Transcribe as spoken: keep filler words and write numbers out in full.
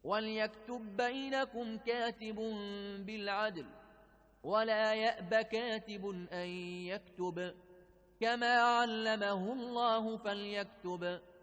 وليكتب بينكم كاتب بالعدل ولا يأب كاتب أن يكتب كما علمه الله فليكتب